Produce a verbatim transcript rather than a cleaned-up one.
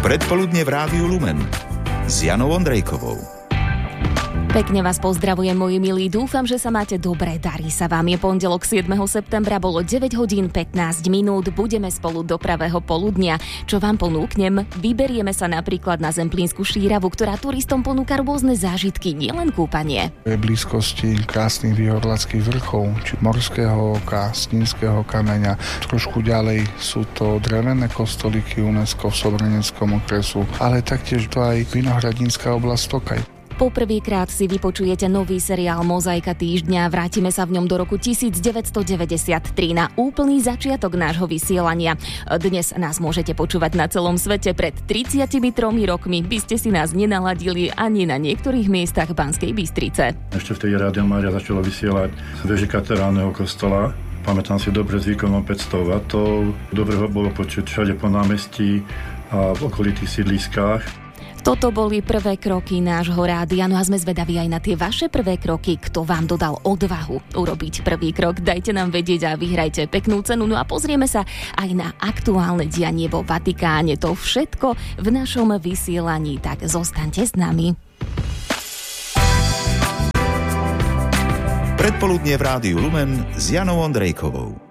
Predpoludne v Rádiu Lumen s Janou Ondrejkovou. Pekne vás pozdravujem, moji milí. Dúfam, že sa máte dobre, darí sa vám. Je pondelok siedmeho septembra, bolo deväť hodín pätnásť minút. Budeme spolu do pravého poludnia. Čo vám ponúknem? Vyberieme sa napríklad na Zemplínsku šíravu, ktorá turistom ponúka rôzne zážitky, nielen kúpanie. V blízkosti krásnych výhorlackých vrchov, či morského oka, Snínskeho kameňa. Trošku ďalej sú to drevené kostolíky UNESCO v Sobreneckom okresu, ale taktiež to aj Vinohradinská oblasť Tokaj. Poprvýkrát si vypočujete nový seriál Mozaika týždňa. Vrátime sa v ňom do roku devätnásťstodeväťdesiattri na úplný začiatok nášho vysielania. Dnes nás môžete počúvať na celom svete. Pred tridsiatimi tromi rokmi by ste si nás nenaladili ani na niektorých miestach Banskej Bystrice. Ešte vtedy Rádio Mária začalo vysielať z veže katedrálneho kostola. Pamätám si dobre s výkonom päťsto wattov. Dobre ho bolo počuť všade po námestí a v okolitých sídliskách. Toto boli prvé kroky nášho rádia, no a sme zvedaví aj na tie vaše prvé kroky. Kto vám dodal odvahu urobiť prvý krok? Dajte nám vedieť a vyhrajte peknú cenu. No a pozrieme sa aj na aktuálne dianie vo Vatikáne. To všetko v našom vysielaní, tak zostaňte s nami. Predpoludne v Rádiu Lumen s Janou Ondrejkovou.